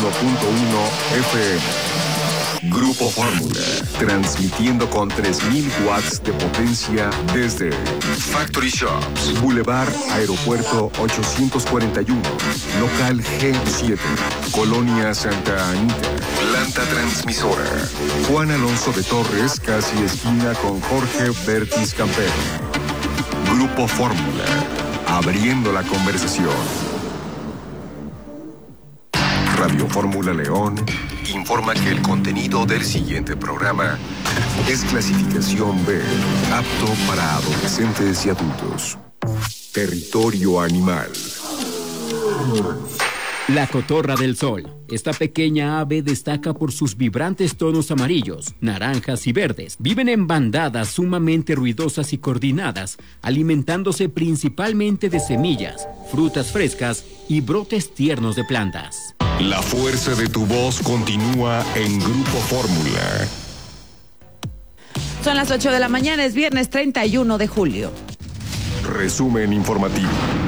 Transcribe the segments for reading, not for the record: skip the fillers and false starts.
FM. Grupo Fórmula, transmitiendo con 3.000 watts de potencia desde Factory Shops, Boulevard Aeropuerto 841, Local G7, Colonia Santa Anita, Planta Transmisora, Juan Alonso de Torres, casi esquina con Jorge Bertis Campero. Grupo Fórmula, abriendo la conversación. Radio Fórmula León informa que el contenido del siguiente programa es clasificación B, apto para adolescentes y adultos. Territorio animal. La cotorra del sol. Esta pequeña ave destaca por sus vibrantes tonos amarillos, naranjas y verdes. Viven en bandadas sumamente ruidosas y coordinadas, alimentándose principalmente de semillas, frutas frescas y brotes tiernos de plantas. La fuerza de tu voz continúa en Grupo Fórmula. Son las 8 de la mañana, es viernes 31 de julio. Resumen informativo.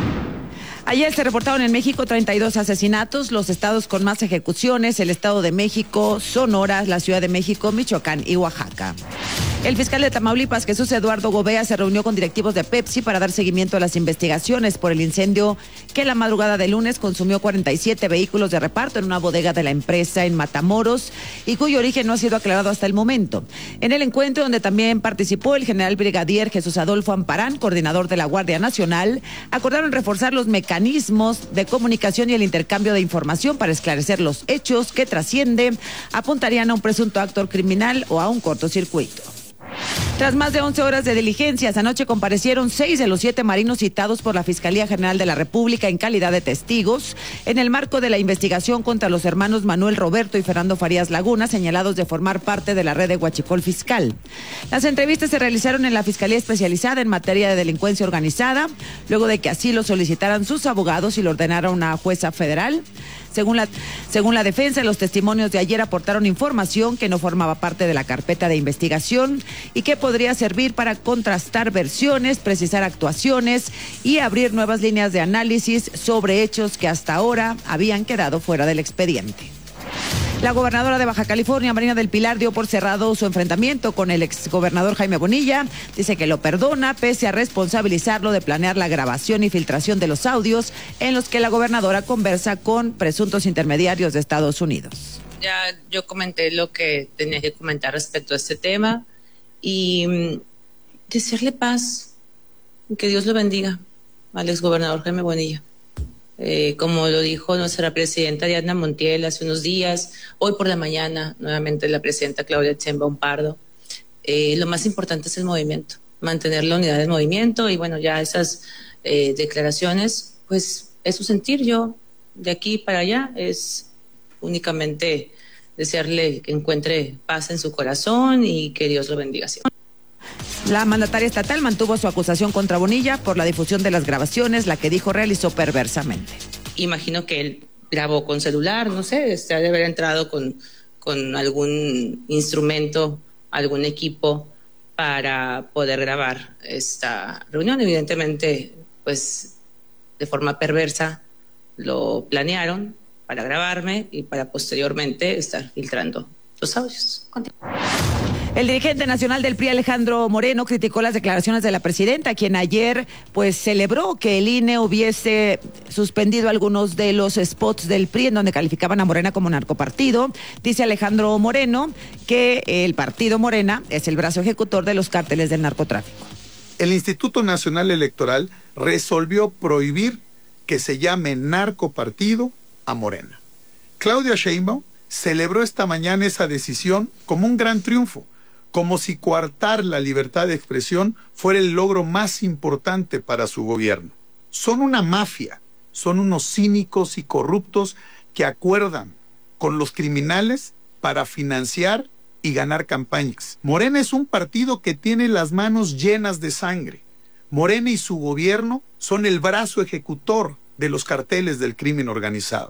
Ayer se reportaron en México 32 asesinatos, los estados con más ejecuciones, el Estado de México, Sonora, la Ciudad de México, Michoacán y Oaxaca. El fiscal de Tamaulipas, Jesús Eduardo Gobea, se reunió con directivos de Pepsi para dar seguimiento a las investigaciones por el incendio que la madrugada de lunes consumió 47 vehículos de reparto en una bodega de la empresa en Matamoros y cuyo origen no ha sido aclarado hasta el momento. En el encuentro, donde también participó el general brigadier Jesús Adolfo Amparán, coordinador de la Guardia Nacional, acordaron reforzar los mecanismos de comunicación y el intercambio de información para esclarecer los hechos que trascienden, apuntarían a un presunto acto criminal o a un cortocircuito. Tras más de 11 horas de diligencias, anoche comparecieron 6 de los 7 marinos citados por la Fiscalía General de la República en calidad de testigos en el marco de la investigación contra los hermanos Manuel Roberto y Fernando Farías Laguna, señalados de formar parte de la red de huachicol fiscal. Las entrevistas se realizaron en la Fiscalía Especializada en Materia de Delincuencia Organizada, luego de que así lo solicitaran sus abogados y lo ordenara una jueza federal. Según la defensa, los testimonios de ayer aportaron información que no formaba parte de la carpeta de investigación y que podría servir para contrastar versiones, precisar actuaciones y abrir nuevas líneas de análisis sobre hechos que hasta ahora habían quedado fuera del expediente. La gobernadora de Baja California, Marina del Pilar, dio por cerrado su enfrentamiento con el exgobernador Jaime Bonilla. Dice que lo perdona, pese a responsabilizarlo de planear la grabación y filtración de los audios en los que la gobernadora conversa con presuntos intermediarios de Estados Unidos. Ya yo comenté lo que tenía que comentar respecto a este tema y desearle paz, que Dios lo bendiga al exgobernador Jaime Bonilla. Como lo dijo nuestra presidenta Diana Montiel hace unos días, hoy por la mañana, nuevamente la presidenta Claudia Sheinbaum Pardo, lo más importante es el movimiento, mantener la unidad del movimiento y bueno, ya esas declaraciones, pues es su sentir. Yo de aquí para allá es únicamente desearle que encuentre paz en su corazón y que Dios lo bendiga siempre. La mandataria estatal mantuvo su acusación contra Bonilla por la difusión de las grabaciones, la que dijo realizó perversamente. Imagino que él grabó con celular, no sé, ha de haber entrado con algún instrumento, algún equipo para poder grabar esta reunión. Evidentemente, pues de forma perversa lo planearon para grabarme y para posteriormente estar filtrando los audios. El dirigente nacional del PRI, Alejandro Moreno, criticó las declaraciones de la presidenta, quien ayer pues celebró que el INE hubiese suspendido algunos de los spots del PRI en donde calificaban a Morena como narcopartido. Dice Alejandro Moreno que el partido Morena es el brazo ejecutor de los cárteles del narcotráfico. El Instituto Nacional Electoral resolvió prohibir que se llame narcopartido a Morena. Claudia Sheinbaum celebró esta mañana esa decisión como un gran triunfo, como si coartar la libertad de expresión fuera el logro más importante para su gobierno. Son una mafia, son unos cínicos y corruptos que acuerdan con los criminales para financiar y ganar campañas. Morena es un partido que tiene las manos llenas de sangre. Morena y su gobierno son el brazo ejecutor de los carteles del crimen organizado.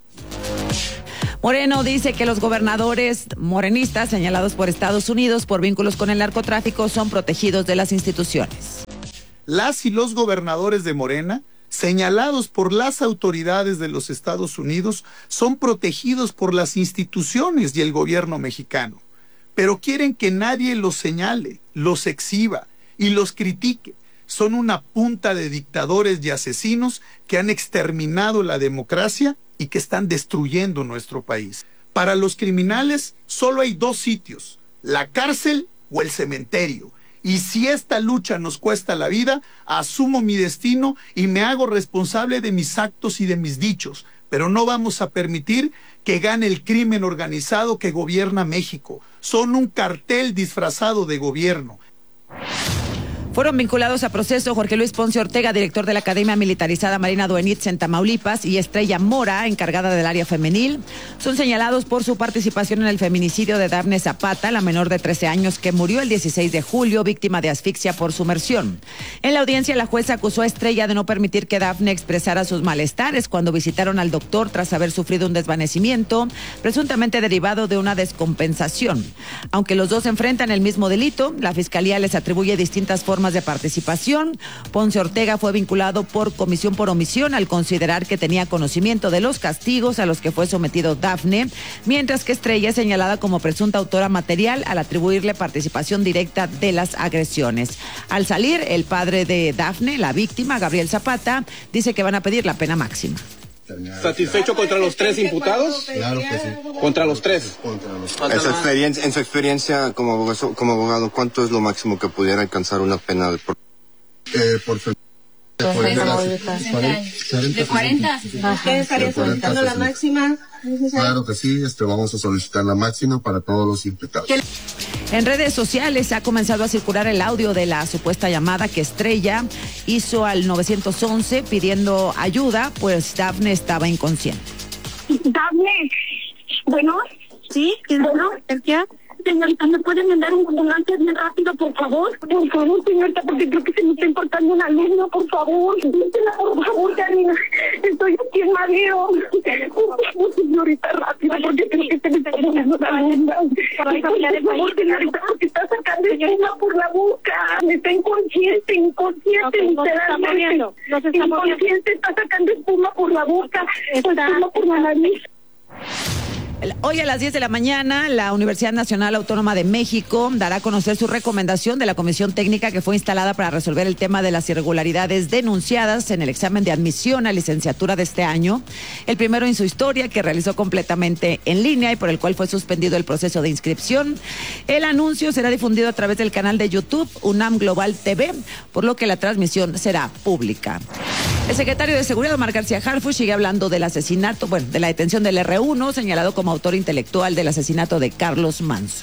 Moreno dice que los gobernadores morenistas señalados por Estados Unidos por vínculos con el narcotráfico son protegidos de las instituciones. Las y los gobernadores de Morena señalados por las autoridades de los Estados Unidos, son protegidos por las instituciones y el gobierno mexicano. Pero quieren que nadie los señale, los exhiba y los critique. Son una punta de dictadores y asesinos que han exterminado la democracia y que están destruyendo nuestro país. Para los criminales solo hay dos sitios, la cárcel o el cementerio. Y si esta lucha nos cuesta la vida, asumo mi destino y me hago responsable de mis actos y de mis dichos. Pero no vamos a permitir que gane el crimen organizado que gobierna México. Son un cartel disfrazado de gobierno. Fueron vinculados a proceso Jorge Luis Ponce Ortega, director de la Academia Militarizada Marina Duenitz en Tamaulipas, y Estrella Mora, encargada del área femenil. Son señalados por su participación en el feminicidio de Dafne Zapata, la menor de 13 años que murió el 16 de julio, víctima de asfixia por sumersión. En la audiencia, la jueza acusó a Estrella de no permitir que Dafne expresara sus malestares cuando visitaron al doctor tras haber sufrido un desvanecimiento, presuntamente derivado de una descompensación. Aunque los dos enfrentan el mismo delito, la Fiscalía les atribuye distintas formas de participación. Ponce Ortega fue vinculado por comisión por omisión al considerar que tenía conocimiento de los castigos a los que fue sometido Dafne, mientras que Estrella es señalada como presunta autora material al atribuirle participación directa de las agresiones. Al salir, el padre de Dafne, la víctima, Gabriel Zapata, dice que van a pedir la pena máxima. ¿Satisfecho contra los tres imputados? Claro que sí. ¿Contra los tres? En su experiencia como abogado, ¿cuánto es lo máximo que pudiera alcanzar una pena de de 40? ¿Qué estaría solicitando la máxima? Claro que sí, vamos a solicitar la máxima para todos los imputados. En redes sociales ha comenzado a circular el audio de la supuesta llamada que Estrella hizo al 911 pidiendo ayuda, pues Dafne estaba inconsciente. Dafne, bueno, sí, bueno, ¿qué? Señorita, ¿me pueden mandar un ambulante bien rápido, por favor? Por favor, señorita, porque creo que se me está importando un alumno, por favor. Por favor, Karina. Estoy aquí en mareo. Por favor, señorita, rápido, porque creo que se me está poniendo una alumna. Por favor, señorita, porque está sacando espuma por la boca. Está inconsciente, literalmente. Inconsciente, está sacando espuma por la boca, espuma por la nariz. Hoy a las 10 de la mañana, la Universidad Nacional Autónoma de México dará a conocer su recomendación de la comisión técnica que fue instalada para resolver el tema de las irregularidades denunciadas en el examen de admisión a licenciatura de este año, el primero en su historia, que realizó completamente en línea y por el cual fue suspendido el proceso de inscripción. El anuncio será difundido a través del canal de YouTube UNAM Global TV, por lo que la transmisión será pública. El secretario de Seguridad, Omar García Harfuch, sigue hablando del asesinato, de la detención del R1, señalado como autor intelectual del asesinato de Carlos Manzo.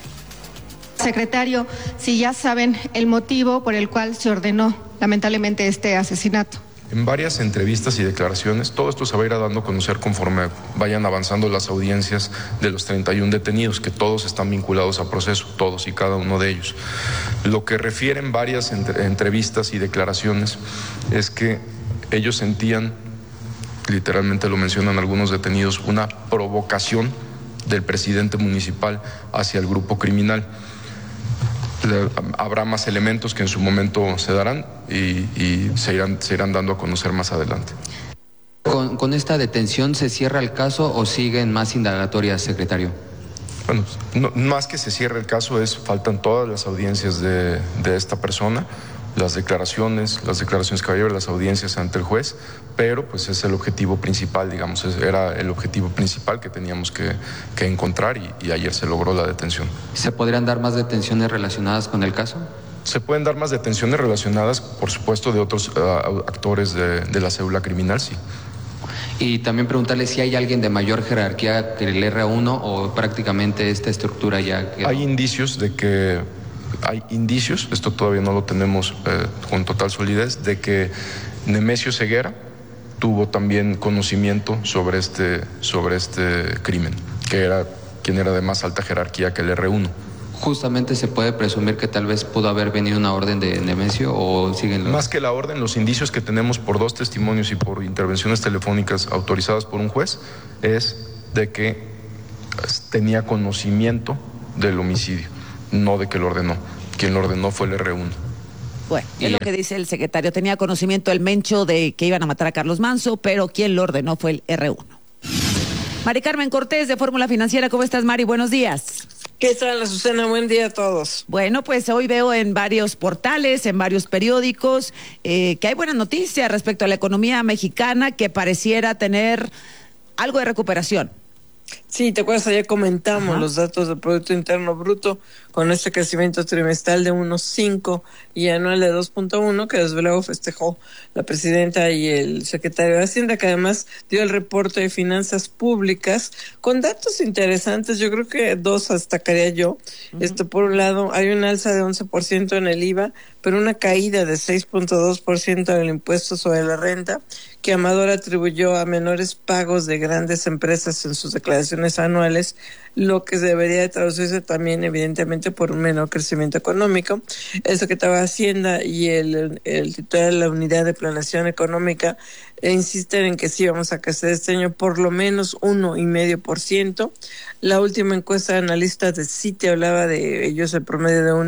Secretario, si ya saben el motivo por el cual se ordenó lamentablemente este asesinato. En varias entrevistas y declaraciones, todo esto se va a ir dando a conocer conforme vayan avanzando las audiencias de los 31 detenidos, que todos están vinculados a proceso, todos y cada uno de ellos. Lo que refieren varias entrevistas y declaraciones es que ellos sentían, literalmente lo mencionan algunos detenidos, una provocación del presidente municipal hacia el grupo criminal. Habrá más elementos que en su momento se darán y se irán dando a conocer más adelante. ¿Con esta detención se cierra el caso o siguen más indagatorias, secretario? Bueno, no, más que se cierre el caso, faltan todas las audiencias de esta persona, las declaraciones que va a llevar, las audiencias ante el juez, pero pues es el objetivo principal, digamos, era el objetivo principal que teníamos que encontrar y ayer se logró la detención. ¿Se podrían dar más detenciones relacionadas con el caso? Se pueden dar más detenciones relacionadas, por supuesto, de otros actores de la célula criminal, sí. Y también preguntarle si hay alguien de mayor jerarquía que el R1 o prácticamente esta estructura ya quedó. Hay indicios, esto todavía no lo tenemos con total solidez, de que Nemesio Ceguera tuvo también conocimiento sobre este crimen, quien era de más alta jerarquía que el R1. Justamente se puede presumir que tal vez pudo haber venido una orden de Nemesio o siguen Más que la orden, los indicios que tenemos por 2 testimonios y por intervenciones telefónicas autorizadas por un juez es de que tenía conocimiento del homicidio, no de que lo ordenó. Quien lo ordenó fue el R1. Bueno, es lo que dice el secretario. Tenía conocimiento el Mencho de que iban a matar a Carlos Manso, pero quien lo ordenó fue el R1. Mari Carmen Cortés, de Fórmula Financiera. ¿Cómo estás, Mari? Buenos días. ¿Qué tal, Azucena? Buen día a todos. Bueno, pues hoy veo en varios portales, en varios periódicos, que hay buenas noticias respecto a la economía mexicana, que pareciera tener algo de recuperación. Sí, ¿te acuerdas? Ayer comentamos los datos del Producto Interno Bruto con este crecimiento trimestral de 1.5 y anual de 2.1 que desde luego festejó la presidenta y el secretario de Hacienda, que además dio el reporte de finanzas públicas con datos interesantes. Yo creo que dos destacaría yo. Por un lado, hay un alza de 11% en el IVA, pero una caída de 6.2% en el impuesto sobre la renta, que Amador atribuyó a menores pagos de grandes empresas en sus declaraciones anuales, lo que debería de traducirse también evidentemente por un menor crecimiento económico. El secretario de Hacienda y el titular de la Unidad de Planeación Económica insisten en que sí vamos a crecer este año por lo menos 1.5%. La última encuesta de analistas de Citi hablaba de ellos el promedio de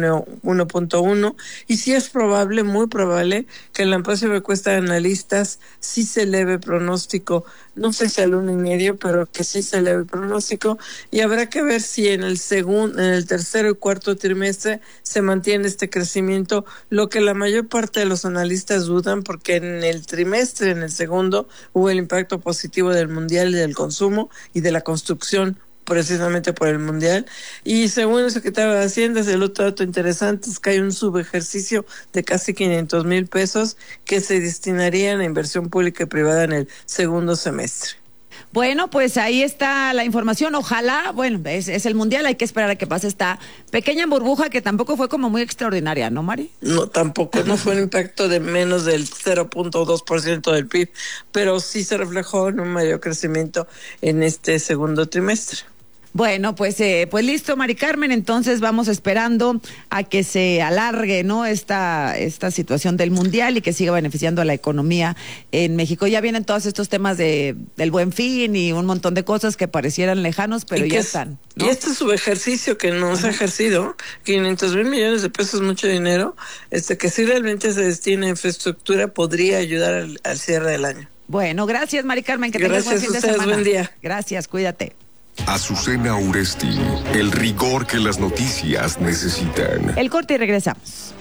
1.1, y sí es probable, muy probable, que en la próxima encuesta de analistas sí se eleve el pronóstico, no sé si al 1.5, pero que sí se eleve el pronóstico, y habrá que ver si en el tercero y cuarto trimestre se mantiene este crecimiento, lo que la mayor parte de los analistas dudan, porque en el trimestre, en el segundo, hubo el impacto positivo del mundial y del consumo y de la construcción, precisamente por el mundial. Y según el secretario de Hacienda, el otro dato interesante es que hay un subejercicio de casi 500,000 pesos que se destinarían a inversión pública y privada en el segundo semestre. Bueno, pues ahí está la información. Ojalá, bueno, es el mundial, hay que esperar a que pase esta pequeña burbuja que tampoco fue como muy extraordinaria, ¿no, Mari? No, tampoco, no fue un impacto de menos del 0.2% del PIB, pero sí se reflejó en un mayor crecimiento en este segundo trimestre. Bueno, pues listo, Mari Carmen, entonces vamos esperando a que se alargue, ¿no?, esta situación del mundial y que siga beneficiando a la economía en México. Ya vienen todos estos temas del Buen Fin y un montón de cosas que parecieran lejanos, pero ya están, ¿no? Y este subejercicio que no se ha ejercido, 500,000 millones de pesos, mucho dinero, que si realmente se destina a infraestructura podría ayudar al cierre del año. Bueno, gracias, Mari Carmen, que tengas buen fin de semana. Buen día. Gracias, cuídate. Azucena Uresti, el rigor que las noticias necesitan. El corte y regresamos.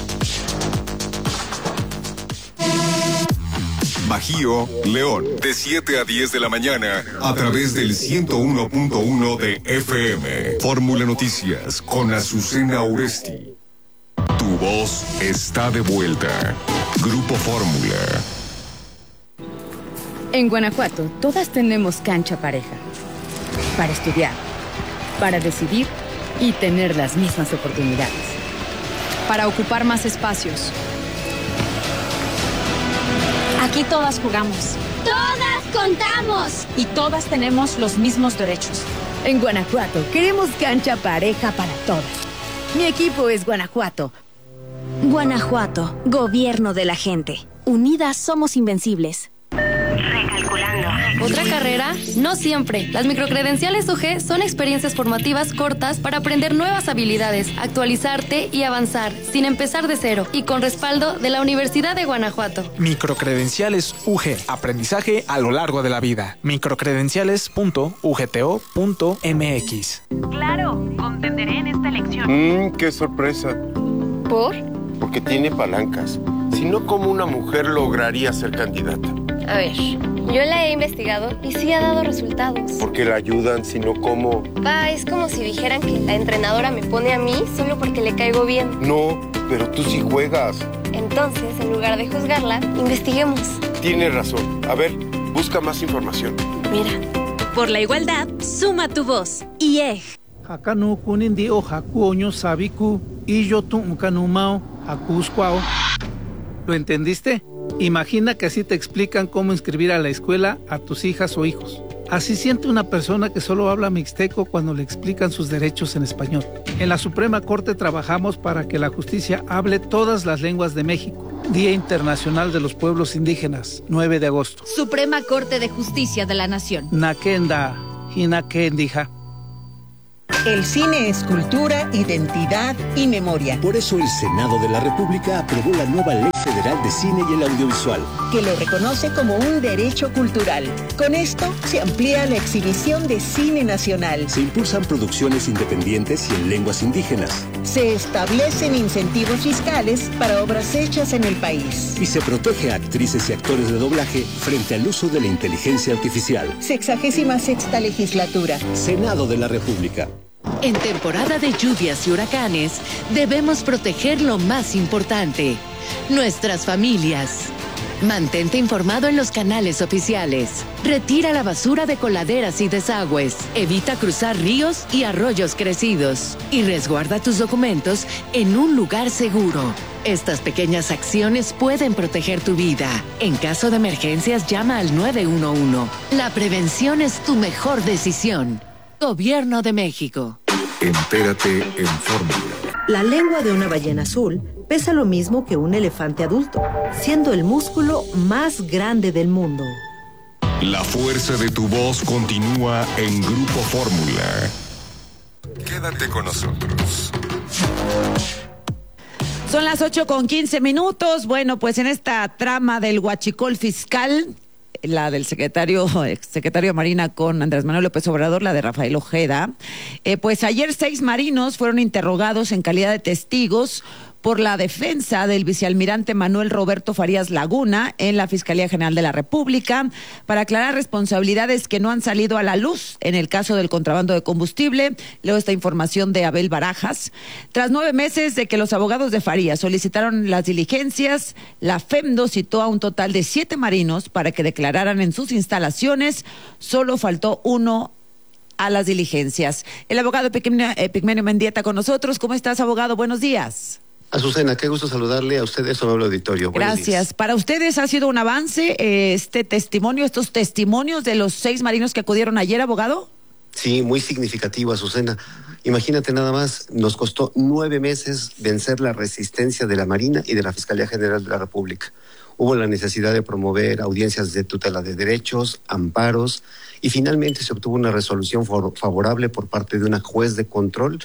Bajío, León, de 7 a 10 de la mañana, a través del 101.1 de FM. Fórmula Noticias con Azucena Uresti. Tu voz está de vuelta. Grupo Fórmula. En Guanajuato, todas tenemos cancha pareja. Para estudiar, para decidir y tener las mismas oportunidades. Para ocupar más espacios. Aquí todas jugamos. ¡Todas contamos! Y todas tenemos los mismos derechos. En Guanajuato, queremos cancha pareja para todas. Mi equipo es Guanajuato. Guanajuato, gobierno de la gente. Unidas somos invencibles. Recalculando. ¿Otra carrera? No siempre. Las microcredenciales UG son experiencias formativas cortas para aprender nuevas habilidades, actualizarte y avanzar, sin empezar de cero, y con respaldo de la Universidad de Guanajuato. Microcredenciales UG. Aprendizaje a lo largo de la vida. microcredenciales.ugto.mx. Claro, contenderé en esta elección. ¡Qué sorpresa! ¿Por? Porque tiene palancas. Si no, ¿cómo una mujer lograría ser candidata? A ver, yo la he investigado y sí ha dado resultados. Porque la ayudan, si no, ¿cómo? Es como si dijeran que la entrenadora me pone a mí solo porque le caigo bien. No, pero tú sí juegas. Entonces, en lugar de juzgarla, investiguemos. Tienes razón. A ver, busca más información. Mira. Por la igualdad, suma tu voz. IEG. Hakanu kunindi o hakuoño sabiku y yo tu unkanumao hakuskwao. ¿Lo entendiste? Imagina que así te explican cómo inscribir a la escuela a tus hijas o hijos. Así siente una persona que solo habla mixteco cuando le explican sus derechos en español. En la Suprema Corte trabajamos para que la justicia hable todas las lenguas de México. Día Internacional de los Pueblos Indígenas, 9 de agosto. Suprema Corte de Justicia de la Nación. Nakenda, Hinakendija. El cine es cultura, identidad y memoria. Por eso el Senado de la República aprobó la nueva Ley Federal de Cine y el Audiovisual, que lo reconoce como un derecho cultural. Con esto se amplía la exhibición de cine nacional. Se impulsan producciones independientes y en lenguas indígenas. Se establecen incentivos fiscales para obras hechas en el país. Y se protege a actrices y actores de doblaje frente al uso de la inteligencia artificial. 66ª legislatura. Senado de la República. En temporada de lluvias y huracanes, debemos proteger lo más importante, nuestras familias. Mantente informado en los canales oficiales. Retira la basura de coladeras y desagües. Evita cruzar ríos y arroyos crecidos. Y resguarda tus documentos en un lugar seguro. Estas pequeñas acciones pueden proteger tu vida. En caso de emergencias, llama al 911. La prevención es tu mejor decisión. Gobierno de México. Entérate en Fórmula. La lengua de una ballena azul pesa lo mismo que un elefante adulto, siendo el músculo más grande del mundo. La fuerza de tu voz continúa en Grupo Fórmula. Quédate con nosotros. Son las 8:15. Bueno, pues en esta trama del huachicol fiscal, la del secretario de Marina con Andrés Manuel López Obrador, la de Rafael Ojeda, pues ayer 6 marinos fueron interrogados en calidad de testigos por la defensa del vicealmirante Manuel Roberto Farías Laguna en la Fiscalía General de la República para aclarar responsabilidades que no han salido a la luz en el caso del contrabando de combustible. Leo esta información de Abel Barajas. Tras 9 meses de que los abogados de Farías solicitaron las diligencias, la FEMDO citó a un total de 7 marinos para que declararan en sus instalaciones. Solo faltó uno a las diligencias. El abogado Epigmenio Mendieta con nosotros. ¿Cómo estás, abogado? Buenos días. Azucena, qué gusto saludarle a ustedes, amable auditorio. Gracias. Para ustedes ha sido un avance estos testimonios de los 6 marinos que acudieron ayer, abogado. Sí, muy significativo, Azucena. Imagínate nada más, nos costó 9 meses vencer la resistencia de la Marina y de la Fiscalía General de la República. Hubo la necesidad de promover audiencias de tutela de derechos, amparos, y finalmente se obtuvo una resolución favorable por parte de una juez de control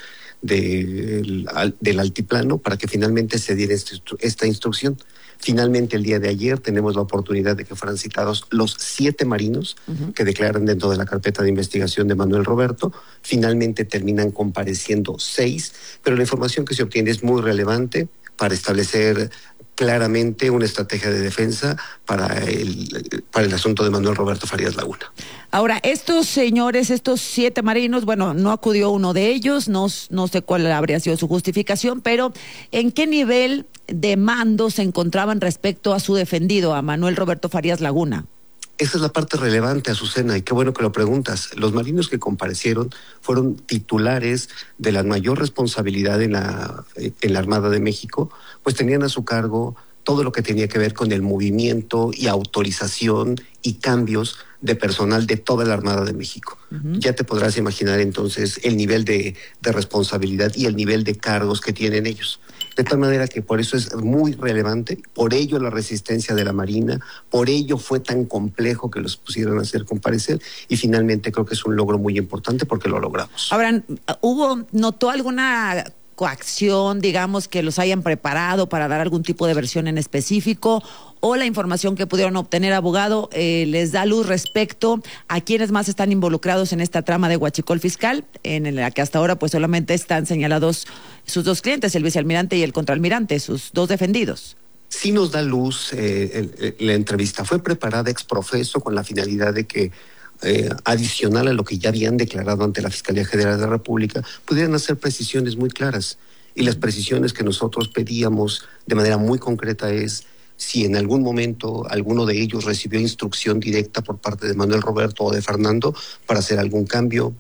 del altiplano para que finalmente se diera esta instrucción. Finalmente, el día de ayer tenemos la oportunidad de que fueran citados los 7 marinos que declaran dentro de la carpeta de investigación de Manuel Roberto. Finalmente terminan compareciendo 6, pero la información que se obtiene es muy relevante para establecer claramente una estrategia de defensa para el asunto de Manuel Roberto Farías Laguna. Ahora, estos señores, estos 7 marinos, bueno, no acudió uno de ellos, no sé cuál habría sido su justificación, pero ¿en qué nivel de mando se encontraban respecto a su defendido, a Manuel Roberto Farías Laguna? Esa es la parte relevante, Azucena, y qué bueno que lo preguntas. Los marinos que comparecieron fueron titulares de la mayor responsabilidad en la Armada de México, pues tenían a su cargo todo lo que tenía que ver con el movimiento y autorización y cambios de personal de toda la Armada de México. Ya te podrás imaginar entonces el nivel de responsabilidad y el nivel de cargos que tienen ellos. De tal manera que por eso es muy relevante, por ello la resistencia de la Marina, por ello fue tan complejo que los pusieron a hacer comparecer, y finalmente creo que es un logro muy importante porque lo logramos. Ahora, ¿notó alguna coacción, digamos, que los hayan preparado para dar algún tipo de versión en específico, o la información que pudieron obtener, abogado, les da luz respecto a quienes más están involucrados en esta trama de huachicol fiscal, en la que hasta ahora pues solamente están señalados sus 2 clientes, el vicealmirante y el contraalmirante, sus 2 defendidos? Sí nos da luz la entrevista. Fue preparada ex profeso con la finalidad de que adicional a lo que ya habían declarado ante la Fiscalía General de la República, pudieran hacer precisiones muy claras. Y las precisiones que nosotros pedíamos de manera muy concreta es si en algún momento alguno de ellos recibió instrucción directa por parte de Manuel Roberto o de Fernando para hacer algún cambio,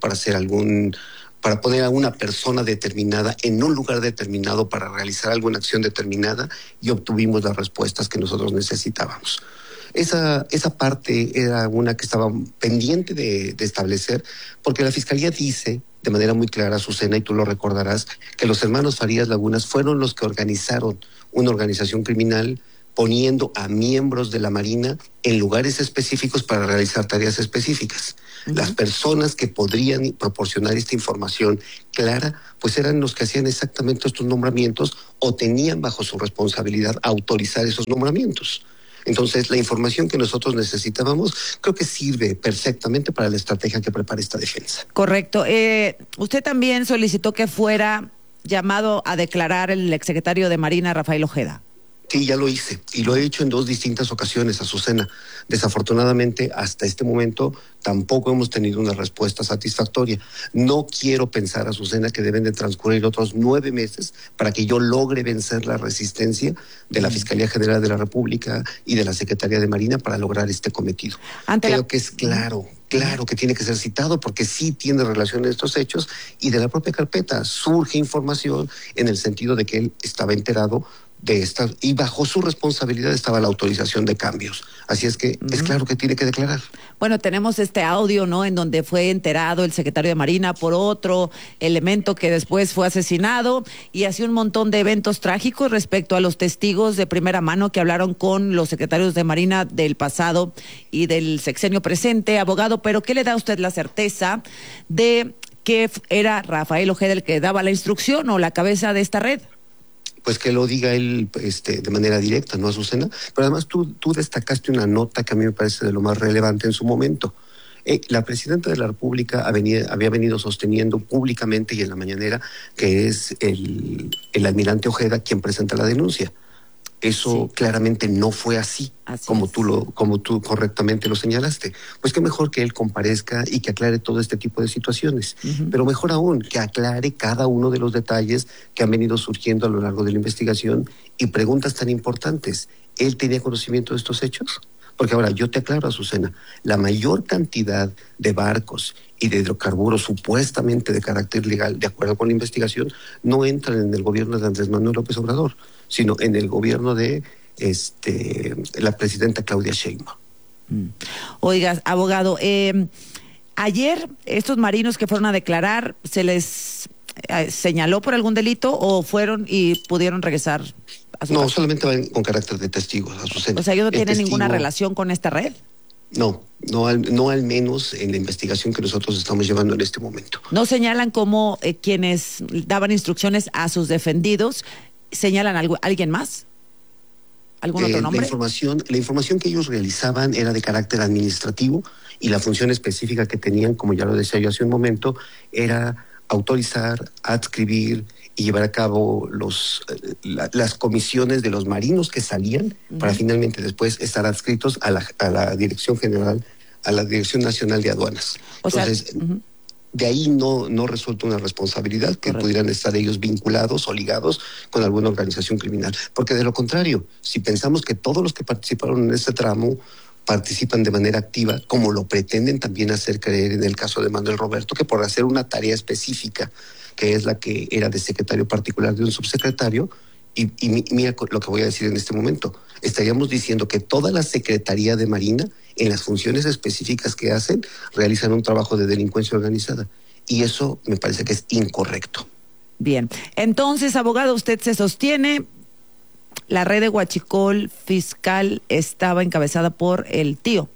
para poner a una persona determinada en un lugar determinado para realizar alguna acción determinada, y obtuvimos las respuestas que nosotros necesitábamos. Esa parte era una que estaba pendiente de establecer, porque la Fiscalía dice de manera muy clara, Azucena, y tú lo recordarás, que los hermanos Farías Lagunas fueron los que organizaron una organización criminal poniendo a miembros de la Marina en lugares específicos para realizar tareas específicas. Las personas que podrían proporcionar esta información clara, pues eran los que hacían exactamente estos nombramientos o tenían bajo su responsabilidad autorizar esos nombramientos. Entonces, la información que nosotros necesitábamos creo que sirve perfectamente para la estrategia que prepara esta defensa. Correcto. Usted también solicitó que fuera llamado a declarar el exsecretario de Marina, Rafael Ojeda. Sí, ya lo hice y lo he hecho en 2 distintas ocasiones, Azucena. Desafortunadamente, hasta este momento tampoco hemos tenido una respuesta satisfactoria. No quiero pensar, Azucena, que deben de transcurrir otros 9 meses para que yo logre vencer la resistencia de la Fiscalía General de la República y de la Secretaría de Marina para lograr este cometido. Creo que es claro que tiene que ser citado porque sí tiene relación a estos hechos y de la propia carpeta surge información en el sentido de que él estaba enterado de esta, y bajo su responsabilidad estaba la autorización de cambios. Así es que es claro que tiene que declarar. Bueno, tenemos este audio, ¿no?, en donde fue enterado el secretario de Marina por otro elemento que después fue asesinado y así un montón de eventos trágicos respecto a los testigos de primera mano que hablaron con los secretarios de Marina del pasado y del sexenio presente. Abogado, ¿pero qué le da a usted la certeza de que era Rafael Ojeda el que daba la instrucción o la cabeza de esta red? Pues que lo diga él de manera directa, ¿no, Azucena? Pero además tú destacaste una nota que a mí me parece de lo más relevante en su momento. La presidenta de la República había venido sosteniendo públicamente y en la mañanera que es el almirante Ojeda quien presenta la denuncia. Eso claramente no fue así como tú correctamente lo señalaste. Pues qué mejor que él comparezca y que aclare todo este tipo de situaciones. Pero mejor aún, que aclare cada uno de los detalles que han venido surgiendo a lo largo de la investigación y preguntas tan importantes. ¿Él tenía conocimiento de estos hechos? Porque ahora, yo te aclaro, Azucena, la mayor cantidad de barcos y de hidrocarburos supuestamente de carácter legal, de acuerdo con la investigación, no entran en el gobierno de Andrés Manuel López Obrador, sino en el gobierno de la presidenta Claudia Sheinbaum. Oiga, abogado, ayer estos marinos que fueron a declarar, ¿se les señaló por algún delito o fueron y pudieron regresar a su casa? Solamente van con carácter de testigos, Azucena. O sea, ¿ellos no tienen ninguna relación con esta red? No al menos en la investigación que nosotros estamos llevando en este momento. ¿No señalan como quienes daban instrucciones a sus defendidos, señalan a alguien más? ¿Algún otro nombre? La información que ellos realizaban era de carácter administrativo y la función específica que tenían, como ya lo decía yo hace un momento, era autorizar, adscribir y llevar a cabo las comisiones de los marinos que salían para finalmente después estar adscritos a la Dirección General, a la Dirección Nacional de Aduanas. Entonces, de ahí no resulta una responsabilidad que pudieran estar ellos vinculados o ligados con alguna organización criminal. Porque de lo contrario, si pensamos que todos los que participaron en este tramo participan de manera activa, como lo pretenden también hacer creer en el caso de Manuel Roberto, que por hacer una tarea específica, que es la que era de secretario particular de un subsecretario, y mira lo que voy a decir en este momento, estaríamos diciendo que toda la Secretaría de Marina, en las funciones específicas que hacen, realizan un trabajo de delincuencia organizada. Y eso me parece que es incorrecto. Bien, entonces, abogado, usted se sostiene, la red de Huachicol fiscal estaba encabezada por el tío.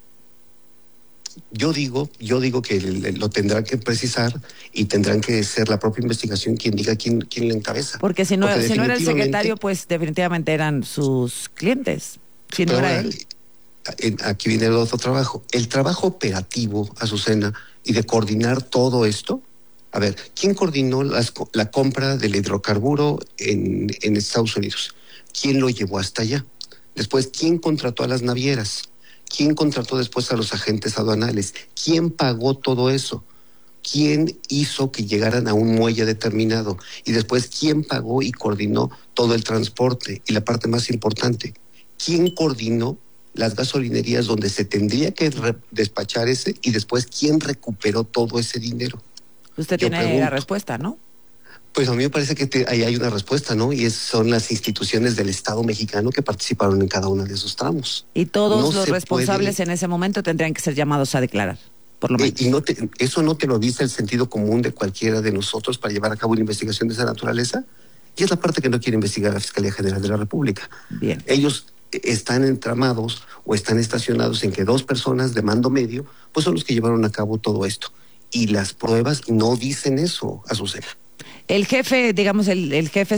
Yo digo que lo tendrán que precisar y tendrán que ser la propia investigación quien diga quién le encabeza. Porque si no era el secretario, pues definitivamente eran sus clientes. Si no era él. Aquí viene el otro trabajo. El trabajo operativo, Azucena, y de coordinar todo esto. A ver, ¿quién coordinó la compra del hidrocarburo en Estados Unidos? ¿Quién lo llevó hasta allá? Después, ¿quién contrató a las navieras? ¿Quién contrató después a los agentes aduanales? ¿Quién pagó todo eso? ¿Quién hizo que llegaran a un muelle determinado? Y después, ¿quién pagó y coordinó todo el transporte? Y la parte más importante, ¿quién coordinó las gasolinerías donde se tendría que despachar ese? Y después, ¿quién recuperó todo ese dinero? Usted tiene la respuesta, ¿no? Pues a mí me parece que ahí hay una respuesta, ¿no? Y son las instituciones del Estado mexicano que participaron en cada uno de esos tramos. Y todos los responsables en ese momento tendrían que ser llamados a declarar, por lo menos. ¿Y eso no te lo dice el sentido común de cualquiera de nosotros para llevar a cabo una investigación de esa naturaleza? Y es la parte que no quiere investigar la Fiscalía General de la República. Bien. Ellos están entramados o están estacionados en que 2 personas de mando medio, pues son los que llevaron a cabo todo esto. Y las pruebas no dicen eso, Azucena. El jefe, digamos, el jefe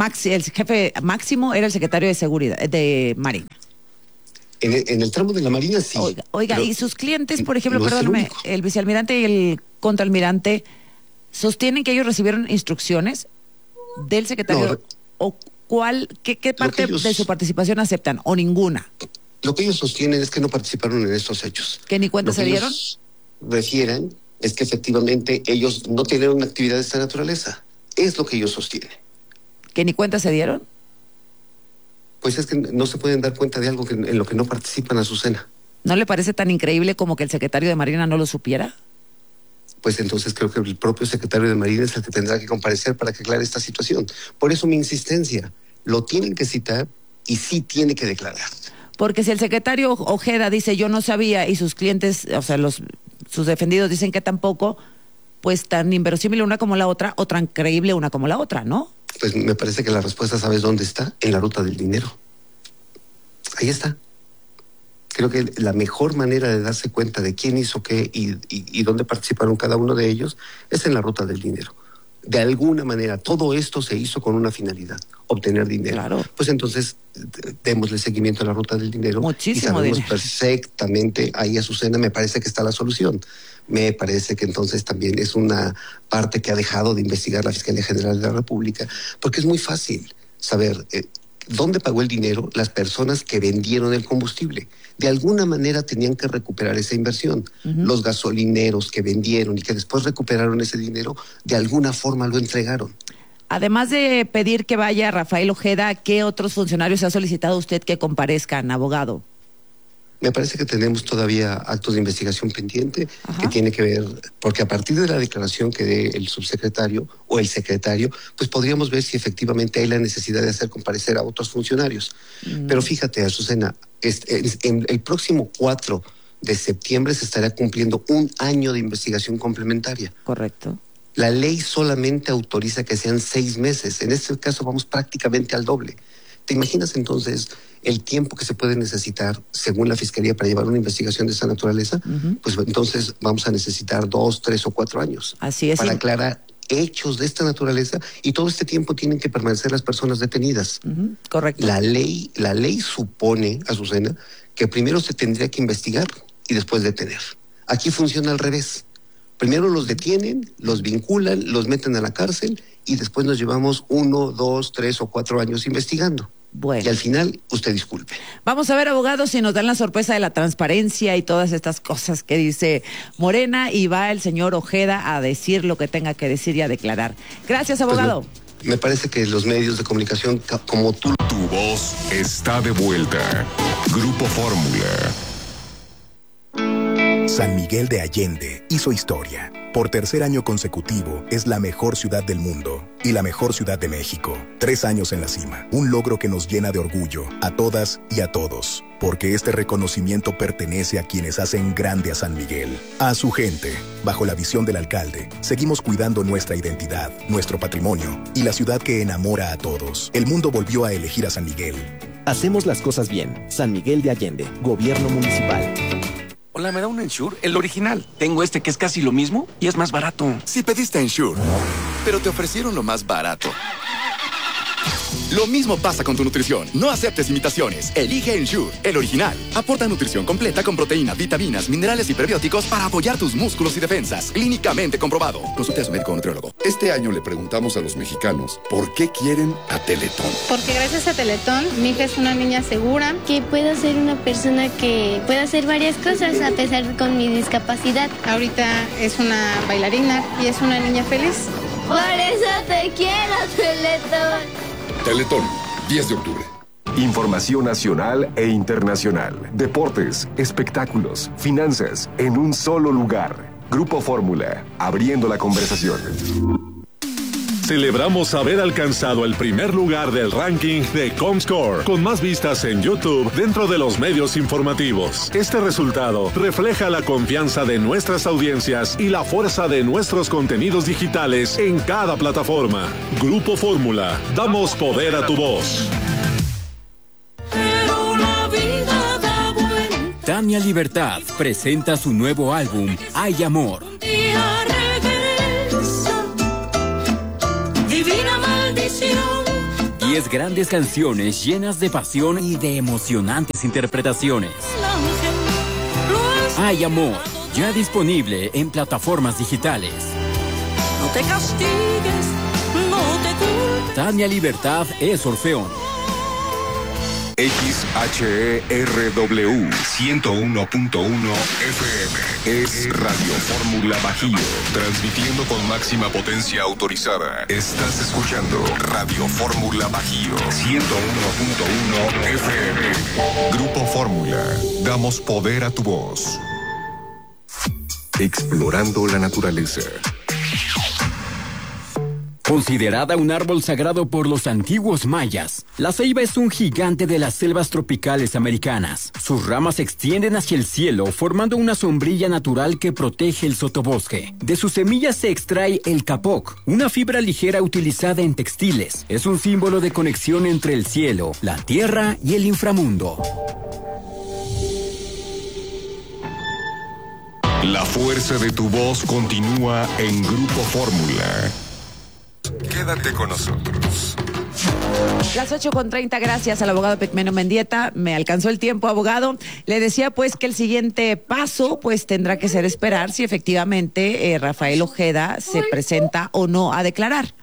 máximo era el secretario de Seguridad, de Marina. En el tramo de la Marina, sí. Oiga, y sus clientes, por ejemplo, perdóname, el vicealmirante y el contraalmirante, ¿sostienen que ellos recibieron instrucciones del secretario? ¿O qué parte de su participación aceptan? ¿O ninguna? Lo que ellos sostienen es que no participaron en estos hechos. ¿Que ni cuenta se dieron? Refieren es que efectivamente ellos no tienen una actividad de esta naturaleza. Es lo que ellos sostienen. ¿Que ni cuenta se dieron? Pues es que no se pueden dar cuenta de algo en lo que no participan, Azucena. ¿No le parece tan increíble como que el secretario de Marina no lo supiera? Pues entonces creo que el propio secretario de Marina es el que tendrá que comparecer para que aclare esta situación. Por eso mi insistencia, lo tienen que citar y sí tiene que declarar. Porque si el secretario Ojeda dice yo no sabía y sus clientes, o sea, sus defendidos dicen que tampoco, pues tan inverosímil una como la otra o tan creíble una como la otra, ¿no? Pues me parece que la respuesta, ¿sabes dónde está? En la ruta del dinero. Ahí está. Creo que la mejor manera de darse cuenta de quién hizo qué y dónde participaron cada uno de ellos es en la ruta del dinero. De alguna manera, todo esto se hizo con una finalidad, obtener dinero. Claro. Pues entonces, démosle seguimiento a la ruta del dinero. Muchísimo y sabemos dinero. Perfectamente, ahí Azucena, me parece que está la solución. Me parece que entonces también es una parte que ha dejado de investigar la Fiscalía General de la República, porque es muy fácil saber dónde pagó el dinero las personas que vendieron el combustible. De alguna manera tenían que recuperar esa inversión. Los gasolineros que vendieron y que después recuperaron ese dinero, de alguna forma lo entregaron. Además de pedir que vaya Rafael Ojeda, ¿qué otros funcionarios ha solicitado usted que comparezcan, abogado? Me parece que tenemos todavía actos de investigación pendiente que tiene que ver, porque a partir de la declaración que dé el subsecretario o el secretario, pues podríamos ver si efectivamente hay la necesidad de hacer comparecer a otros funcionarios. Pero fíjate, Azucena, en el próximo 4 de septiembre se estará cumpliendo 1 año de investigación complementaria. Correcto. La ley solamente autoriza que sean 6 meses. En este caso vamos prácticamente al doble. ¿Te imaginas entonces el tiempo que se puede necesitar, según la Fiscalía, para llevar una investigación de esa naturaleza? Pues entonces vamos a necesitar 2, 3 o 4 años. Así es. Para aclarar hechos de esta naturaleza, y todo este tiempo tienen que permanecer las personas detenidas. Correcto. La ley supone, Azucena, que primero se tendría que investigar y después detener. Aquí funciona al revés. Primero los detienen, los vinculan, los meten a la cárcel y después nos llevamos 1, 2, 3 o 4 años investigando. Bueno. Y al final, usted disculpe. Vamos a ver, abogados, si nos dan la sorpresa de la transparencia y todas estas cosas que dice Morena, y va el señor Ojeda a decir lo que tenga que decir y a declarar. Gracias, abogado. Pues me parece que los medios de comunicación como tú... Tu voz está de vuelta. Grupo Fórmula. San Miguel de Allende hizo historia. Por 3er año consecutivo, es la mejor ciudad del mundo y la mejor ciudad de México. 3 años en la cima, un logro que nos llena de orgullo a todas y a todos, porque este reconocimiento pertenece a quienes hacen grande a San Miguel, a su gente. Bajo la visión del alcalde, seguimos cuidando nuestra identidad, nuestro patrimonio y la ciudad que enamora a todos. El mundo volvió a elegir a San Miguel. Hacemos las cosas bien. San Miguel de Allende, Gobierno Municipal. Hola, ¿me da un Ensure? El original. Tengo este que es casi lo mismo y es más barato. Si pediste Ensure, pero te ofrecieron lo más barato. Lo mismo pasa con tu nutrición. No aceptes imitaciones. Elige Ensure, el original. Aporta nutrición completa con proteína, vitaminas, minerales y prebióticos para apoyar tus músculos y defensas. Clínicamente comprobado. Consulte a su médico o nutriólogo. Este año le preguntamos a los mexicanos por qué quieren a Teletón. Porque gracias a Teletón, mi hija es una niña segura. Que pueda ser una persona que pueda hacer varias cosas a pesar de con mi discapacidad. Ahorita es una bailarina y es una niña feliz. Por eso te quiero, Teletón. Teletón, 10 de octubre. Información nacional e internacional. Deportes, espectáculos, finanzas, en un solo lugar. Grupo Fórmula, abriendo la conversación. Celebramos haber alcanzado el primer lugar del ranking de Comscore, con más vistas en YouTube dentro de los medios informativos. Este resultado refleja la confianza de nuestras audiencias y la fuerza de nuestros contenidos digitales en cada plataforma. Grupo Fórmula, damos poder a tu voz. Pero no Tania Libertad presenta su nuevo álbum, Hay Amor. Divina maldición. 10 grandes canciones llenas de pasión y de emocionantes interpretaciones. Hay Amor, ya disponible en plataformas digitales. No te castigues, no te culpes. Tania Libertad es Orfeón. XHERW 101.1 FM es Radio Fórmula Bajío, transmitiendo con máxima potencia autorizada. Estás escuchando Radio Fórmula Bajío 101.1 FM. Grupo Fórmula, damos poder a tu voz. Explorando la naturaleza. Considerada un árbol sagrado por los antiguos mayas, la ceiba es un gigante de las selvas tropicales americanas. Sus ramas se extienden hacia el cielo, formando una sombrilla natural que protege el sotobosque. De sus semillas se extrae el capoc, una fibra ligera utilizada en textiles. Es un símbolo de conexión entre el cielo, la tierra y el inframundo. La fuerza de tu voz continúa en Grupo Fórmula. Quédate con nosotros. Las 8:30, gracias al abogado Pigmenio Mendieta. Me alcanzó el tiempo, abogado. Le decía pues que el siguiente paso pues tendrá que ser esperar si efectivamente Rafael Ojeda se presenta o no a declarar.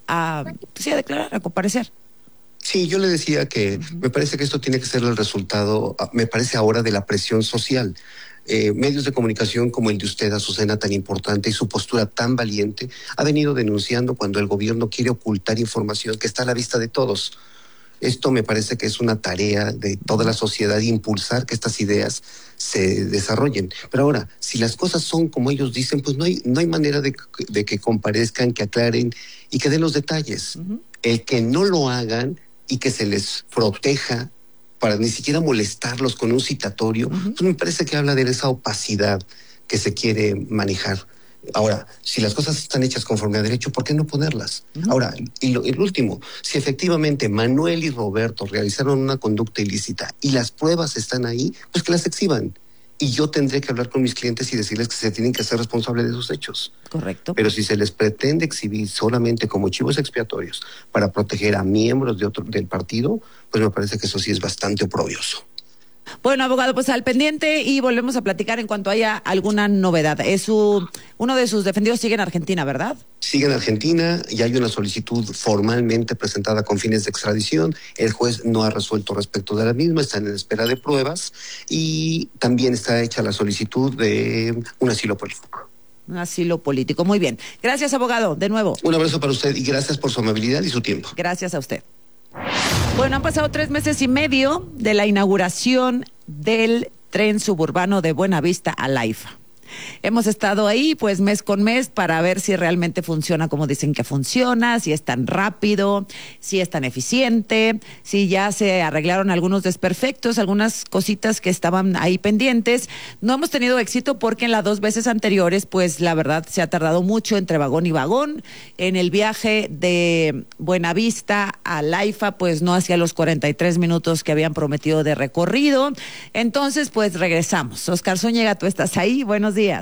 A comparecer. Sí, yo le decía que me parece que esto tiene que ser el resultado, me parece ahora, de la presión social. Medios de comunicación como el de usted, Azucena, tan importante, y su postura tan valiente, ha venido denunciando cuando el gobierno quiere ocultar información que está a la vista de todos. Esto me parece que es una tarea de toda la sociedad, impulsar que estas ideas se desarrollen. Pero ahora, si las cosas son como ellos dicen, pues no hay manera de que comparezcan, que aclaren y que den los detalles. El que no lo hagan y que se les proteja para ni siquiera molestarlos con un citatorio, pues me parece que habla de esa opacidad que se quiere manejar. Ahora, si las cosas están hechas conforme a derecho, ¿por qué no ponerlas? Ahora, el último, si efectivamente Manuel y Roberto realizaron una conducta ilícita y las pruebas están ahí, pues que las exhiban. Y yo tendré que hablar con mis clientes y decirles que se tienen que hacer responsables de sus hechos. Correcto. Pero si se les pretende exhibir solamente como chivos expiatorios para proteger a miembros del partido, pues me parece que eso sí es bastante oprobioso. Bueno, abogado, pues al pendiente y volvemos a platicar en cuanto haya alguna novedad. Uno de sus defendidos sigue en Argentina, ¿verdad? Sigue en Argentina y hay una solicitud formalmente presentada con fines de extradición. El juez no ha resuelto respecto de la misma, está en espera de pruebas y también está hecha la solicitud de un asilo político. Un asilo político, muy bien. Gracias, abogado, de nuevo. Un abrazo para usted y gracias por su amabilidad y su tiempo. Gracias a usted. Bueno, han pasado 3 meses y medio de la inauguración del tren suburbano de Buenavista a Laifa. Hemos estado ahí pues mes con mes para ver si realmente funciona como dicen que funciona, si es tan rápido, si es tan eficiente, si ya se arreglaron algunos desperfectos, algunas cositas que estaban ahí pendientes. No hemos tenido éxito porque en las 2 veces anteriores pues la verdad se ha tardado mucho entre vagón y vagón. En el viaje de Buenavista a Laifa pues no hacía los 43 minutos que habían prometido de recorrido. Entonces pues regresamos. Oscar Zúñiga, tú estás ahí, buenos días.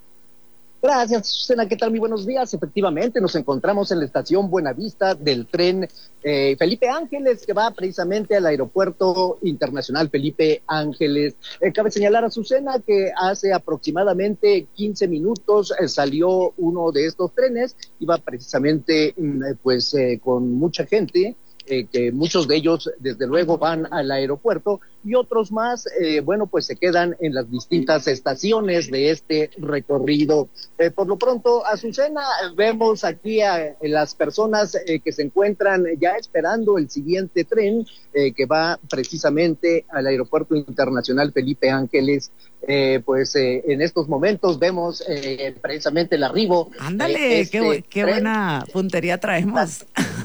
Gracias, Susana. ¿Qué tal? Muy buenos días. Efectivamente, nos encontramos en la estación Buenavista del tren Felipe Ángeles, que va precisamente al Aeropuerto Internacional Felipe Ángeles. Cabe señalar a Susana que hace aproximadamente 15 minutos salió uno de estos trenes, iba precisamente con mucha gente, que muchos de ellos desde luego van al aeropuerto y otros más, pues se quedan en las distintas estaciones de este recorrido. Por lo pronto, Azucena, vemos aquí a las personas que se encuentran ya esperando el siguiente tren que va precisamente al Aeropuerto Internacional Felipe Ángeles. En estos momentos vemos precisamente el arribo. Ándale, qué buena puntería traemos.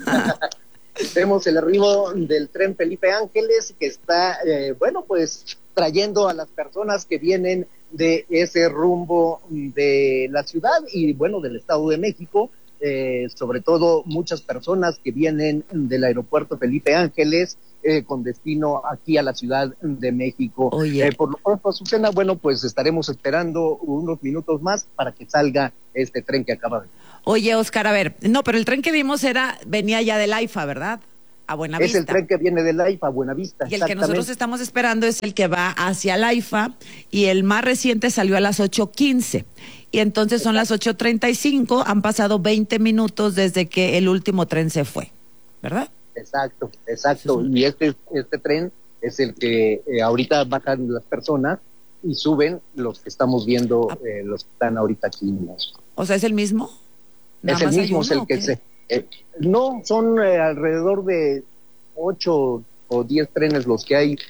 Vemos el arribo del tren Felipe Ángeles que está, trayendo a las personas que vienen de ese rumbo de la ciudad y, del Estado de México. sobre todo muchas personas que vienen del aeropuerto Felipe Ángeles con destino aquí a la Ciudad de México. Por lo pronto, Azucena, bueno, pues estaremos esperando unos minutos más para que salga este tren que acaba de... Oye, Oscar, a ver, no, pero el tren que vimos venía ya del AIFA, ¿verdad? A Buenavista. Es el tren que viene del AIFA a Buenavista. Y el que nosotros estamos esperando es el que va hacia el AIFA, y el más reciente salió a las 8:15. Y entonces son las 8:35, han pasado 20 minutos desde que el último tren se fue, ¿verdad? Exacto. Y este tren es el que ahorita bajan las personas y suben los que estamos viendo, los que están ahorita aquí. O sea, ¿es el mismo? Es el mismo, es el que se... no, son alrededor de 8 o 10 trenes los que hay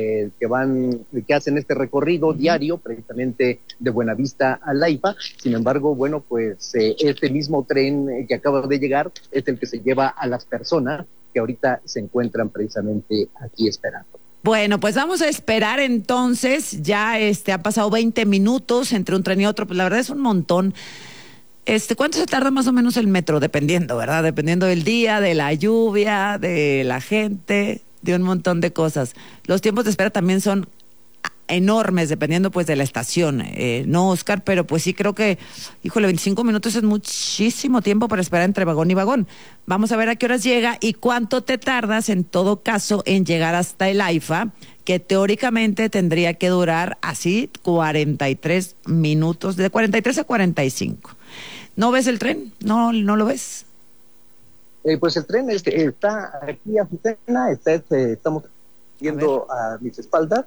que hacen este recorrido diario, precisamente de Buenavista a AIFA. Sin embargo, bueno, pues este mismo tren que acaba de llegar es el que se lleva a las personas que ahorita se encuentran precisamente aquí esperando. Bueno, pues vamos a esperar entonces. Ya ha pasado 20 minutos entre un tren y otro, pues la verdad es un montón. ¿Cuánto se tarda más o menos el metro? Dependiendo, ¿verdad? Dependiendo del día, de la lluvia, de la gente, de un montón de cosas. Los tiempos de espera también son enormes, dependiendo pues de la estación, ¿no, Oscar? Pero pues sí creo que, 25 minutos es muchísimo tiempo para esperar entre vagón y vagón. Vamos a ver a qué horas llega y cuánto te tardas, en todo caso, en llegar hasta el AIFA, que teóricamente tendría que durar así 43 minutos, de 43 a 45. ¿No ves el tren? ¿No lo ves? Pues el tren está aquí a Azucena, estamos viendo a mis espaldas.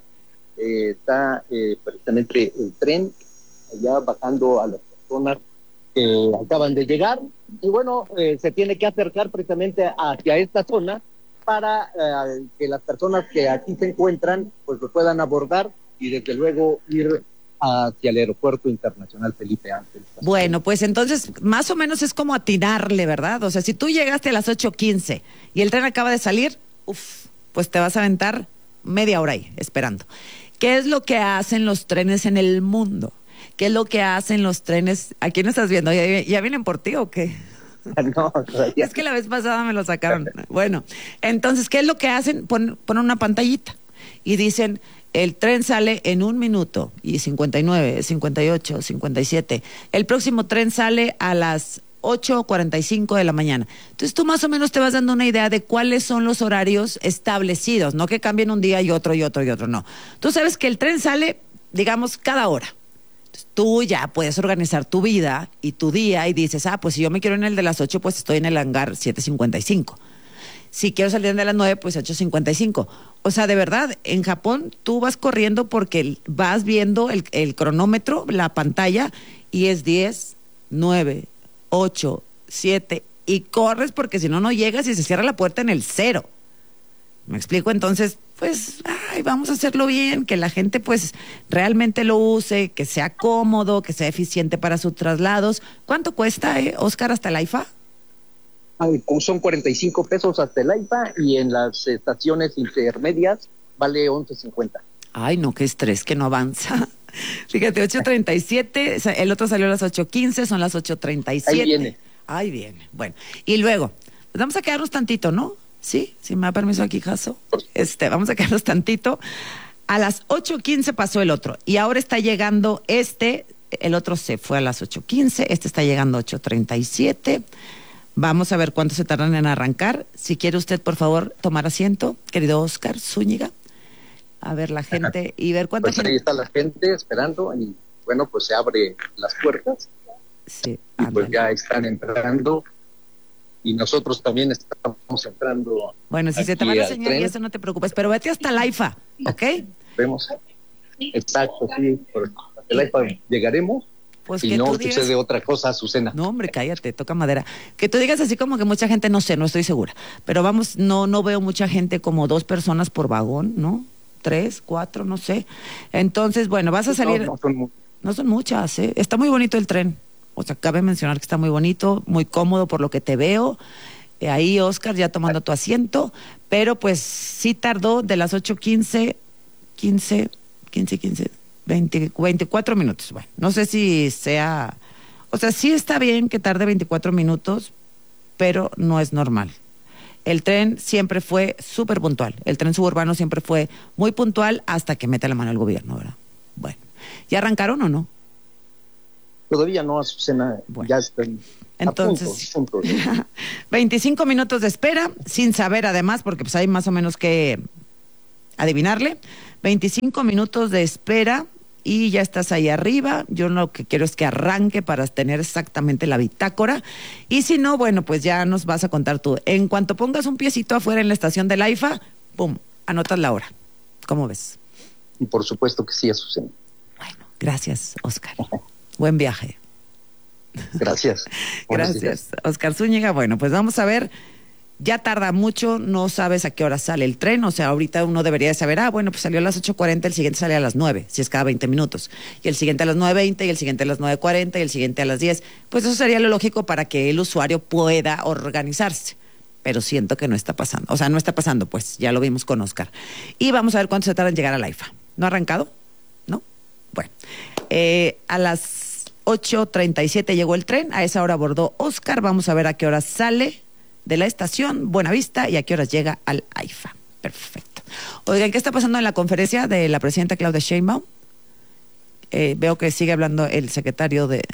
Está precisamente el tren allá bajando a las personas que acaban de llegar, y bueno, se tiene que acercar precisamente hacia esta zona para que las personas que aquí se encuentran pues lo puedan abordar y desde luego ir hacia el Aeropuerto Internacional Felipe Ángeles. Bueno, pues entonces más o menos es como atinarle, ¿verdad? O sea, si tú llegaste a las 8:15 y el tren acaba de salir, pues te vas a aventar media hora ahí esperando. ¿Qué es lo que hacen los trenes en el mundo? ¿Qué es lo que hacen los trenes? ¿A quién estás viendo? ¿Ya vienen por ti o qué? No, todavía. Es que la vez pasada me lo sacaron. Bueno, entonces, ¿qué es lo que hacen? Ponen una pantallita y dicen, el tren sale en 1 minuto y 59, 58, 57. El próximo tren sale a las 8:45 de la mañana. Entonces tú más o menos te vas dando una idea de cuáles son los horarios establecidos, no que cambien un día y otro, no. Tú sabes que el tren sale, digamos, cada hora. Entonces, tú ya puedes organizar tu vida y tu día y dices, pues si yo me quiero en el de las 8, pues estoy en el hangar 7:55. Si quiero salir en el de las 9, pues 8:55. O sea, de verdad, en Japón tú vas corriendo porque vas viendo el cronómetro, la pantalla, y es 10, 9, 8, 7, y corres porque si no, no llegas y se cierra la puerta en el 0. ¿Me explico? Entonces, pues, vamos a hacerlo bien, que la gente pues realmente lo use, que sea cómodo, que sea eficiente para sus traslados. ¿Cuánto cuesta, Oscar, hasta el AIFA? Son 45 pesos hasta el AIFA, y en las estaciones intermedias vale 11.50. Ay, no, qué estrés, que no avanza. Fíjate, 8:37, el otro salió a las 8:15, son las 8:37. Ahí viene. Bueno, y luego, pues vamos a quedarnos tantito, ¿no? Sí, si me da permiso aquí, Jaso. Vamos a quedarnos tantito. A las 8:15 pasó el otro, y ahora está llegando el otro se fue a las 8:15, está llegando a 8:37. Vamos a ver cuánto se tardan en arrancar. Si quiere usted, por favor, tomar asiento, querido Oscar Zúñiga. A ver la gente y ver cuánta gente. Ahí está la gente esperando y bueno, pues se abren las puertas. Sí. Y pues ya están entrando y nosotros también estamos entrando. Bueno, si se te va la señal y eso no te preocupes, pero vete hasta el AIFA, ¿ok? Vemos. Exacto, sí. Por el AIFA llegaremos. Pues y que no tú digas, sucede otra cosa, Azucena. No, hombre, cállate, toca madera. Que tú digas así como que mucha gente, no sé, no estoy segura. Pero vamos, no veo mucha gente, como 2 personas por vagón, ¿no? 3, 4, no sé. Entonces, bueno, vas a salir. No son muchas, ¿eh? Está muy bonito el tren. O sea, cabe mencionar que está muy bonito, muy cómodo por lo que te veo. Ahí, Oscar, ya tomando tu asiento. Pero pues sí tardó de las 8:15, 20, 24 minutos. Bueno, no sé si sea O sea, sí está bien que tarde 24 minutos, pero no es normal. El tren siempre fue súper puntual. El tren suburbano siempre fue muy puntual hasta que mete la mano el gobierno, ¿verdad? Bueno, ¿ya arrancaron o no? Todavía no, Azucena. Bueno. Ya están. Entonces, 25 minutos de espera, sin saber además, porque pues hay más o menos que adivinarle. 25 minutos de espera y ya estás ahí arriba. Yo lo que quiero es que arranque para tener exactamente la bitácora. Y si no, bueno, pues ya nos vas a contar tú. En cuanto pongas un piecito afuera en la estación del AIFA, ¡pum!, anotas la hora. ¿Cómo ves? Y por supuesto que sí, Azucena. Bueno, gracias, Oscar. Buen viaje. Gracias. Gracias, Oscar Zúñiga. Bueno, pues vamos a ver. Ya tarda mucho, no sabes a qué hora sale el tren, o sea, ahorita uno debería saber, bueno, pues salió a las 8:40, el siguiente sale a las 9, si es cada 20 minutos, y el siguiente a las 9:20, y el siguiente a las 9:40, y el siguiente a las 10, pues eso sería lo lógico para que el usuario pueda organizarse, pero siento que no está pasando, o sea, no está pasando, pues, ya lo vimos con Oscar. Y vamos a ver cuánto se tarda en llegar al AIFA. ¿No ha arrancado? ¿No? Bueno, a las 8:37 llegó el tren, a esa hora abordó Oscar, vamos a ver a qué hora sale de la estación Buenavista y a qué horas llega al AIFA. Perfecto. Oigan, ¿qué está pasando en la conferencia de la presidenta Claudia Sheinbaum? Veo que sigue hablando el secretario de...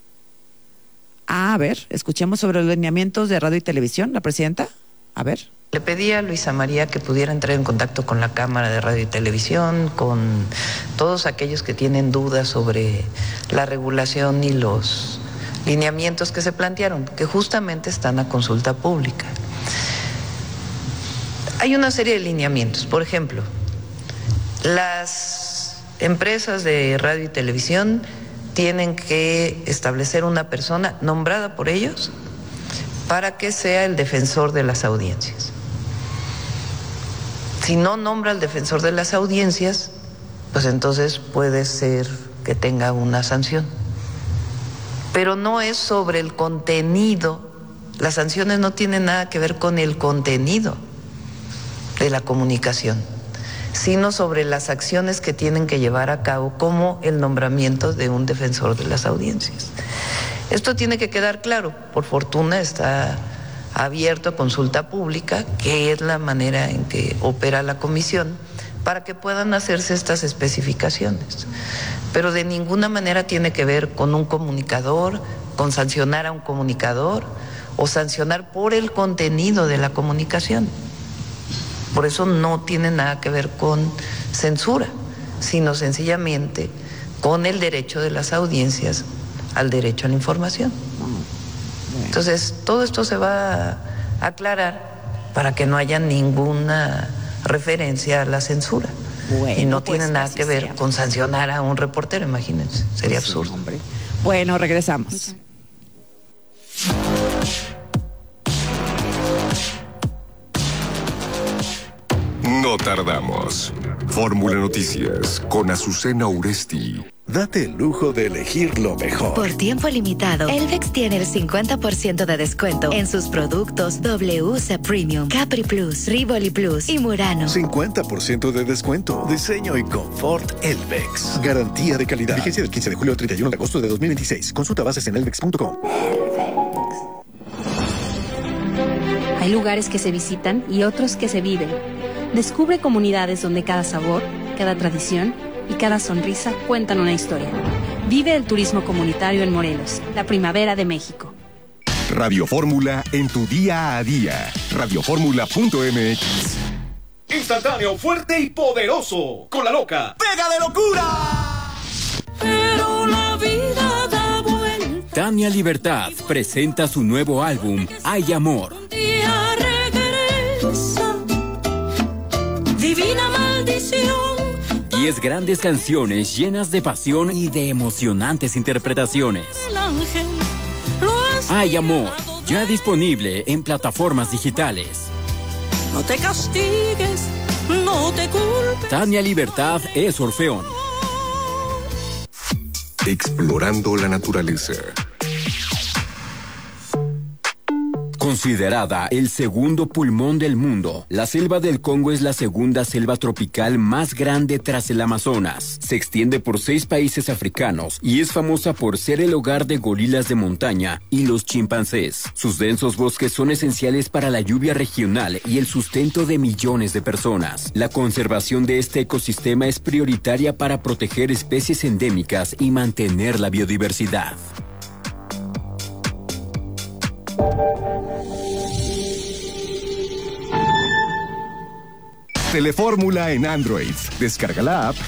a ver, escuchemos sobre los lineamientos de radio y televisión, la presidenta. A ver. Le pedí a Luisa María que pudiera entrar en contacto con la Cámara de Radio y Televisión, con todos aquellos que tienen dudas sobre la regulación y los lineamientos que se plantearon, que justamente están a consulta pública. Hay una serie de lineamientos. Por ejemplo, las empresas de radio y televisión tienen que establecer una persona nombrada por ellos para que sea el defensor de las audiencias. Si no nombra al defensor de las audiencias, pues entonces puede ser que tenga una sanción. Pero no es sobre el contenido. Las sanciones no tienen nada que ver con el contenido de la comunicación, sino sobre las acciones que tienen que llevar a cabo, como el nombramiento de un defensor de las audiencias. Esto tiene que quedar claro. Por fortuna está abierto a consulta pública, que es la manera en que opera la comisión, para que puedan hacerse estas especificaciones. Pero de ninguna manera tiene que ver con un comunicador, con sancionar a un comunicador o sancionar por el contenido de la comunicación. Por eso no tiene nada que ver con censura, sino sencillamente con el derecho de las audiencias al derecho a la información. Entonces, todo esto se va a aclarar para que no haya ninguna referencia a la censura. Bueno, y no tiene nada que ver con sancionar a un reportero, imagínense, sería absurdo. Hombre. Bueno, regresamos. No tardamos. Fórmula Noticias con Azucena Uresti. Date el lujo de elegir lo mejor. Por tiempo limitado, Elvex tiene el 50% de descuento en sus productos WC Premium, Capri Plus, Rivoli Plus y Murano. 50% de descuento. Diseño y confort Elvex. Garantía de calidad. Vigencia del 15 de julio al 31 de agosto de 2026. Consulta bases en elvex.com. Hay lugares que se visitan y otros que se viven. Descubre comunidades donde cada sabor, cada tradición y cada sonrisa cuentan una historia. Vive el turismo comunitario en Morelos, la primavera de México. Radio Fórmula en tu día a día. Radioformula.mx. Instantáneo, fuerte y poderoso. Con la loca. ¡Pega de locura! Pero la vida da vuelta. Tania Libertad presenta su nuevo álbum, Hay Amor. Día regresa. Divina maldición. 10 grandes canciones llenas de pasión y de emocionantes interpretaciones. El ángel Hay Amor, ya disponible en plataformas digitales. No te castigues, no te culpes. Tania Libertad es Orfeón. Explorando la naturaleza. Considerada el segundo pulmón del mundo, la selva del Congo es la segunda selva tropical más grande tras el Amazonas. Se extiende por 6 países africanos y es famosa por ser el hogar de gorilas de montaña y los chimpancés. Sus densos bosques son esenciales para la lluvia regional y el sustento de millones de personas. La conservación de este ecosistema es prioritaria para proteger especies endémicas y mantener la biodiversidad. Telefórmula en Android. Descarga la app